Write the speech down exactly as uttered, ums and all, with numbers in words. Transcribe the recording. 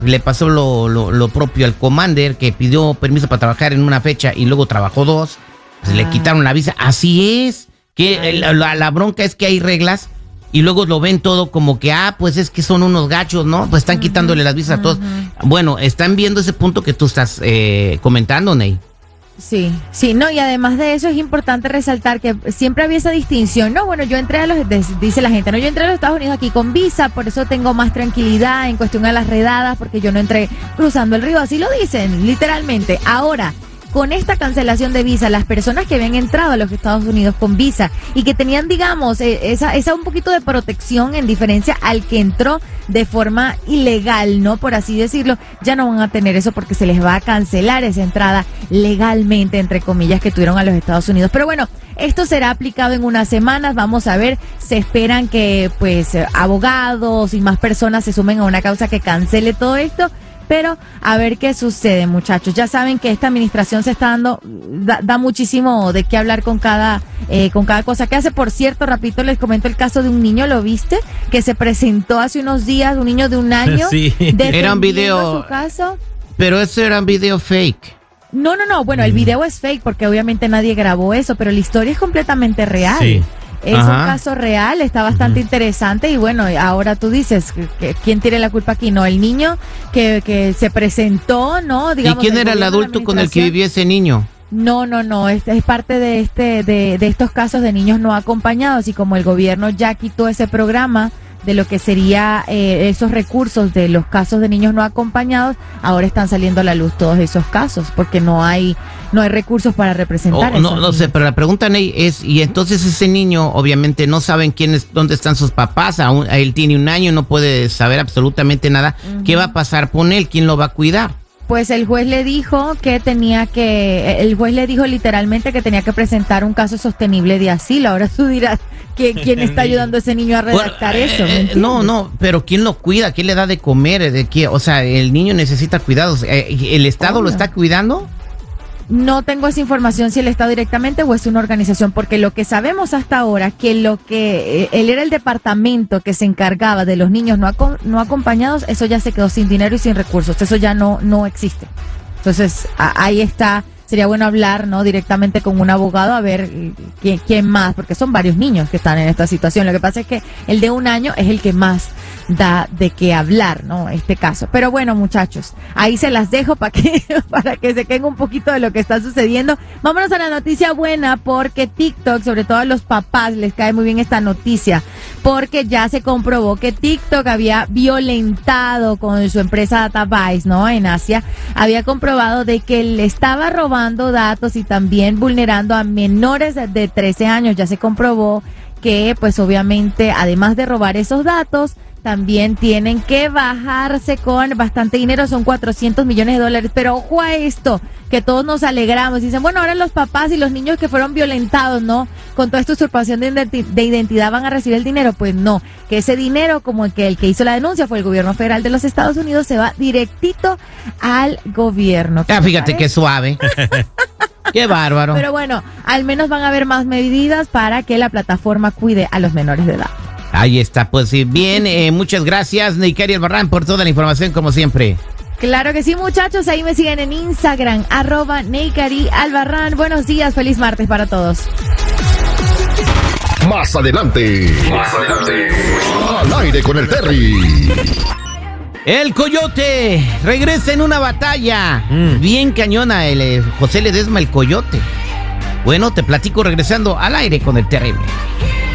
Le pasó lo, lo, lo propio al Commander, que pidió permiso para trabajar en una fecha y luego trabajó dos. Pues ah. Le quitaron la visa. Así es. Que la, la, la bronca es que hay reglas y luego lo ven todo como que, ah, pues es que son unos gachos, ¿no? Pues están uh-huh. quitándole las visas uh-huh. a todos. Bueno, están viendo ese punto que tú estás eh, comentando, Ney. Sí, sí, no, y además de eso es importante resaltar que siempre había esa distinción, no, bueno, yo entré a los, dice la gente, no, yo entré a los Estados Unidos aquí con visa, por eso tengo más tranquilidad en cuestión de las redadas, porque yo no entré cruzando el río, así lo dicen, literalmente. Ahora, con esta cancelación de visa, las personas que habían entrado a los Estados Unidos con visa y que tenían, digamos, esa, esa un poquito de protección en diferencia al que entró de forma ilegal, ¿no? Por así decirlo, ya no van a tener eso porque se les va a cancelar esa entrada legalmente, entre comillas, que tuvieron a los Estados Unidos. Pero bueno, esto será aplicado en unas semanas, vamos a ver, se esperan que pues abogados y más personas se sumen a una causa que cancele todo esto. Pero a ver qué sucede, muchachos. Ya saben que esta administración se está dando, da, da muchísimo de qué hablar con cada, eh, con cada cosa que hace. Por cierto, rapidito les comento el caso de un niño, ¿lo viste? Que se presentó hace unos días, un niño de un año. Sí, era un video. Su caso. Pero eso era un video fake. No, no, no. Bueno, el video es fake porque obviamente nadie grabó eso, pero la historia es completamente real. Sí. Es Ajá. un caso real, está bastante uh-huh. interesante y bueno, ahora tú dices, que, ¿quién tiene la culpa aquí? No, el niño que, que se presentó, ¿no? Digamos, ¿y quién era el adulto con el que vivía ese niño? No, no, no, este es parte de este de, de estos casos de niños no acompañados y como el gobierno ya quitó ese programa de lo que sería eh, esos recursos de los casos de niños no acompañados, ahora están saliendo a la luz todos esos casos, porque no hay no hay recursos para representar. Oh, no, no sé, pero la pregunta, Ney, es, y entonces ese niño, obviamente no saben quién es, dónde están sus papás, aún, él tiene un año, no puede saber absolutamente nada, uh-huh. ¿qué va a pasar con él? ¿Quién lo va a cuidar? Pues el juez le dijo que tenía que, el juez le dijo literalmente que tenía que presentar un caso sostenible de asilo. Ahora tú dirás, que ¿quién está ayudando a ese niño a redactar bueno, eso? Eh, no, no, pero ¿quién lo cuida? ¿Quién le da de comer? ¿De qué? O sea, el niño necesita cuidados. ¿El Estado oh, lo está cuidando? No tengo esa información si el Estado directamente o es una organización, porque lo que sabemos hasta ahora, que lo que eh, él era el departamento que se encargaba de los niños no, aco- no acompañados, eso ya se quedó sin dinero y sin recursos, eso ya no, no existe. Entonces, a- ahí está, sería bueno hablar, ¿no? Directamente con un abogado a ver quién, quién más, porque son varios niños que están en esta situación. Lo que pasa es que el de un año es el que más da de qué hablar, ¿no? Este caso. Pero bueno, muchachos, ahí se las dejo para que, para que se queden un poquito de lo que está sucediendo. Vámonos a la noticia buena, porque TikTok, sobre todo a los papás, les cae muy bien esta noticia, porque ya se comprobó que TikTok había violentado con su empresa DataVice, ¿no? En Asia, había comprobado de que le estaba robando datos y también vulnerando a menores de trece años. Ya se comprobó que, pues obviamente, además de robar esos datos, también tienen que bajarse con bastante dinero, son cuatrocientos millones de dólares. Pero ojo a esto, que todos nos alegramos. Dicen, bueno, ahora los papás y los niños que fueron violentados, ¿no? Con toda esta usurpación de, identi- de identidad van a recibir el dinero. Pues no, que ese dinero, como el que, el que hizo la denuncia fue el gobierno federal de los Estados Unidos, se va directito al gobierno. Ah, fíjate qué suave. Qué bárbaro. Pero bueno, al menos van a haber más medidas para que la plataforma cuide a los menores de edad. Ahí está, pues sí, bien, eh, muchas gracias, Neikari Albarrán, por toda la información, como siempre. Claro que sí, muchachos, ahí me siguen en Instagram, arroba Neikari Albarrán. Buenos días, feliz martes para todos. Más adelante, más adelante, al aire con el Terry. El Coyote regresa en una batalla. Mm. Bien cañona el eh, José Ledesma, el Coyote. Bueno, te platico regresando al aire con el Terrible.